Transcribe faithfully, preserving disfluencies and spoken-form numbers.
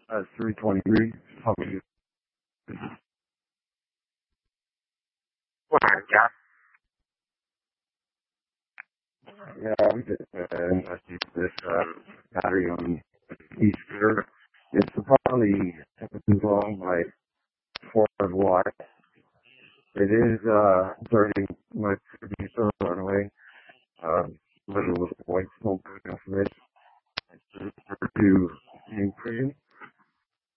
Uh, three twenty-three. How about you? Alright, Jack. Yeah, I'm just uh, investing this uh, battery on Easter. It's probably too long by four hundred watts. It is uh, starting my producer on